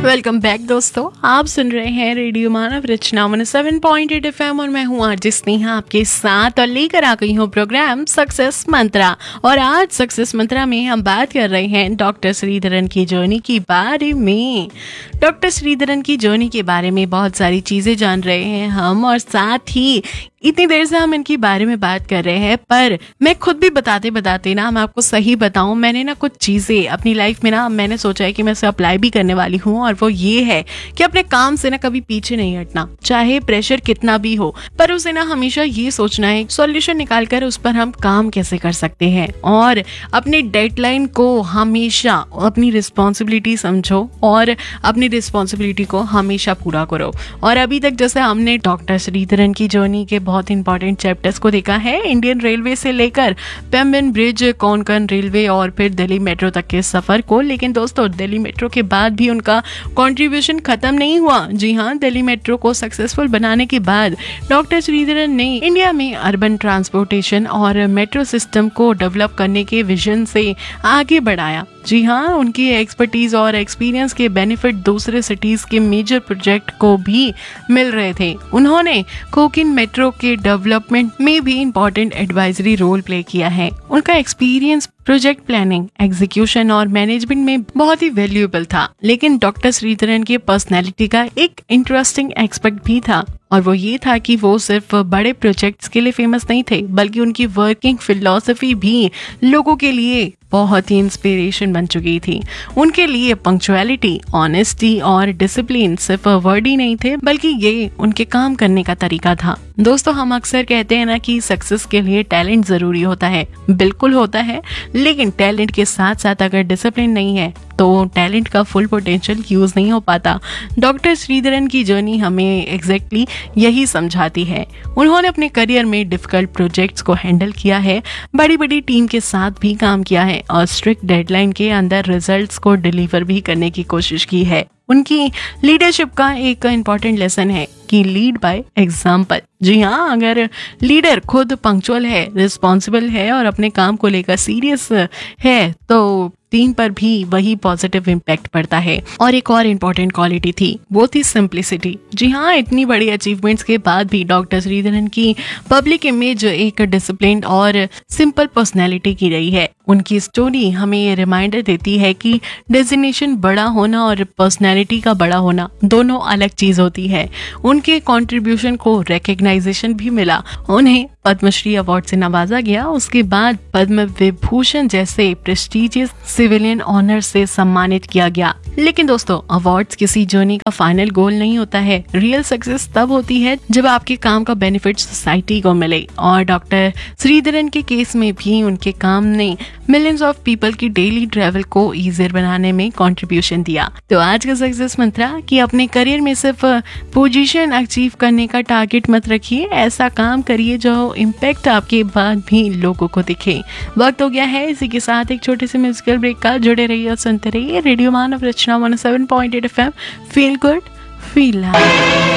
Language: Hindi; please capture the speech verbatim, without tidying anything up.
वेलकम बैक दोस्तों, आप सुन रहे हैं रेडियो मानव रचना one seven point eight F M और मैं हूँ आरजे स्नेहा आपके साथ और लेकर आ गई हूँ प्रोग्राम सक्सेस मंत्रा। और आज सक्सेस मंत्रा में हम बात कर रहे हैं डॉक्टर श्रीधरन की जर्नी के बारे में। डॉक्टर श्रीधरन की जर्नी के बारे में बहुत सारी चीजें जान रहे हैं हम, और साथ ही इतनी देर से हम इनके बारे में बात कर रहे हैं, पर मैं खुद भी बताते बताते ना मैं आपको सही बताऊं, मैंने ना कुछ चीजें अपनी लाइफ में ना मैंने सोचा है कि मैं इसे अप्लाई भी करने वाली हूं। और वो ये है कि अपने काम से ना कभी पीछे नहीं हटना, चाहे प्रेशर कितना भी हो, पर उसे ना हमेशा ये सोचना है सॉल्यूशन निकाल कर उस पर हम काम कैसे कर सकते हैं। और अपने डेडलाइन को हमेशा अपनी रिस्पॉन्सिबिलिटी समझो और अपनी रिस्पॉन्सिबिलिटी को हमेशा पूरा करो। और अभी तक जैसे हमने डॉक्टर श्रीधरन की जर्नी के बहुत इंपॉर्टेंट चैप्टर्स को देखा है, इंडियन रेलवे से लेकर पेम्बन ब्रिज, कोंकण रेलवे और फिर दिल्ली मेट्रो तक के सफर को। लेकिन दोस्तों, दिल्ली मेट्रो के बाद भी उनका कंट्रीब्यूशन खत्म नहीं हुआ। जी हाँ, दिल्ली मेट्रो को सक्सेसफुल बनाने के बाद डॉक्टर श्रीधरन ने इंडिया में अर्बन ट्रांसपोर्टेशन और मेट्रो सिस्टम को डेवलप करने के विजन से आगे बढ़ाया। जी हाँ, उनकी एक्सपर्टीज और एक्सपीरियंस के बेनिफिट दूसरे सिटीज के मेजर प्रोजेक्ट को भी मिल रहे थे। उन्होंने कोंकण मेट्रो के डेवलपमेंट में भी इम्पोर्टेंट एडवाइजरी रोल प्ले किया है। उनका एक्सपीरियंस प्रोजेक्ट प्लानिंग, एग्जीक्यूशन और मैनेजमेंट में बहुत ही वैल्यूएबल था। लेकिन डॉक्टर श्रीधरन की पर्सनैलिटी का एक इंटरेस्टिंग एस्पेक्ट भी था, और वो ये था कि वो सिर्फ बड़े प्रोजेक्ट्स के लिए फेमस नहीं थे, बल्कि उनकी वर्किंग फिलॉसफी भी लोगों के लिए बहुत ही इंस्पिरेशन बन चुकी थी। उनके लिए पंक्चुअलिटी, ऑनेस्टी और डिसिप्लिन सिर्फ वर्ड ही नहीं थे, बल्कि ये उनके काम करने का तरीका था। दोस्तों, हम अक्सर कहते हैं ना कि सक्सेस के लिए टैलेंट जरूरी होता है। बिल्कुल होता है, लेकिन टैलेंट के साथ साथ अगर डिसिप्लिन नहीं है तो टैलेंट का फुल पोटेंशियल यूज नहीं हो पाता। डॉक्टर श्रीधरन की जर्नी हमें एग्जैक्टली exactly यही समझाती है। उन्होंने अपने करियर में डिफिकल्ट प्रोजेक्ट्स को हैंडल किया है, बड़ी बड़ी टीम के साथ भी काम किया है और स्ट्रिक्ट डेडलाइन के अंदर रिजल्ट्स को डिलीवर भी करने की कोशिश की है। उनकी लीडरशिप का एक इम्पॉर्टेंट लेसन है कि लीड बाय एग्जाम्पल। जी हाँ, अगर लीडर खुद पंक्चुअल है, रिस्पॉन्सिबल है और अपने काम को लेकर सीरियस है तो टीम पर भी वही पॉजिटिव इम्पैक्ट पड़ता है। और एक और इम्पोर्टेंट क्वालिटी थी, वो थी सिंप्लिसिटी। जी हाँ, इतनी बड़ी अचीवमेंट्स के बाद भी डॉक्टर श्रीधरन की पब्लिक इमेज एक डिसिप्लिन्ड और सिंपल पर्सनैलिटी की रही है। उनकी स्टोरी हमें ये रिमाइंडर देती है कि डेजिग्नेशन बड़ा होना और पर्सनैलिटी का बड़ा होना दोनों अलग चीज होती है। उनके कंट्रीब्यूशन को रिकग्नाइजेशन भी मिला, उन्हें पद्मश्री अवार्ड से नवाजा गया, उसके बाद पद्म विभूषण जैसे प्रेस्टीजियस सिविलियन ऑनर से सम्मानित किया गया। लेकिन दोस्तों, अवार्ड्स किसी जर्नी का फाइनल गोल नहीं होता है। रियल सक्सेस तब होती है जब आपके काम का बेनिफिट सोसाइटी को मिले, और डॉक्टर श्रीधरन के केस में भी उनके काम ने मिलियंस ऑफ पीपल की डेली ट्रैवल को इजियर बनाने में कंट्रीब्यूशन दिया। तो आज का सक्सेस मंत्रा कि अपने करियर में सिर्फ पोजीशन अचीव करने का टारगेट मत रखिए, ऐसा काम करिए जो इम्पैक्ट आपके बाद भी लोगों को दिखे। वक्त हो गया है इसी के साथ एक छोटे से म्यूजिकल ब्रेक का। जुड़े रहिए और सुनते रहिए रेडियो मानव रचना one seven point eight F M. Feel good, feel live.